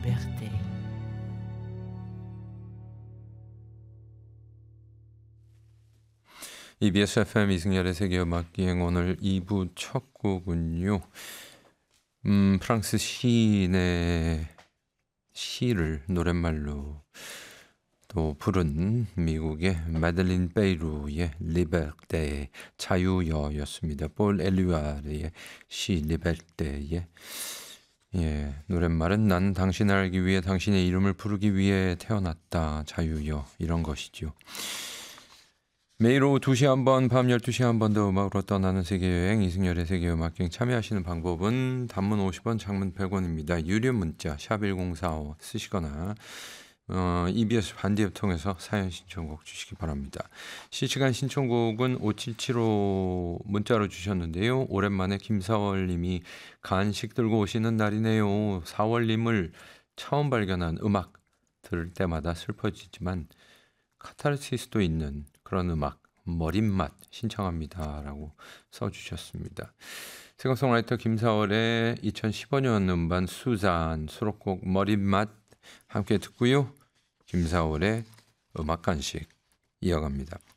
liberté. EBS FM 이승열의 세계음악기행 오늘 2부 첫 곡은요. 프랑스 시인의 시를 노랫말로 또 부른 미국의 마들린 베이루의 리베르테 자유여였습니다. 볼 엘리와르의 시 리베르테의 노랫말은 난 당신을 알기 위해 당신의 이름을 부르기 위해 태어났다. 자유여 이런 것이죠. 매일 오후 2시 한 번, 밤 12시에 한 번 더 음악으로 떠나는 세계여행 이승열의 세계음악여행 참여하시는 방법은 단문 50원, 장문 100원입니다. 유료 문자 샵 1045 쓰시거나 EBS 반디앱 통해서 사연 신청곡 주시기 바랍니다. 실시간 신청곡은 5775 문자로 주셨는데요. 오랜만에 김사월 님이 간식 들고 오시는 날이네요. 사월님을 처음 발견한 음악 들을 때마다 슬퍼지지만 카타르시스도 있는 그런 음악 머릿맛 신청합니다 라고 써주셨습니다. 싱어송라이터 김사월의 2015년 음반 수잔 수록곡 머릿맛 함께 듣고요. 김사월의 음악 간식 이어갑니다.